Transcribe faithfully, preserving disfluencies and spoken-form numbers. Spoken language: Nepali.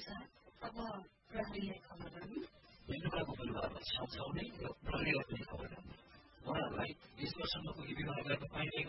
अनुसार अब प्रहरीलाई खबर गर्नु विन्दुबाको परिवारलाई छाउछाउने र प्रहरीलाई पनि खबर गर्नु उहाँहरूलाई बीस वर्षमा पुगी विवाह गर्न पाइँदैन